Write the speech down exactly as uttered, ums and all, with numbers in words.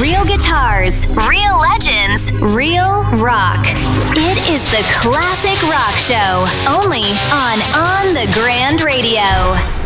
Real guitars, real legends, real rock. It is the Classic Rock Show, only on On the Grand Radio.